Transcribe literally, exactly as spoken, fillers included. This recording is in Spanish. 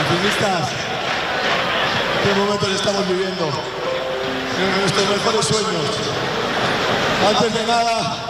Alpinistas, qué momentos estamos viviendo, en nuestros mejores sueños. Antes de nada,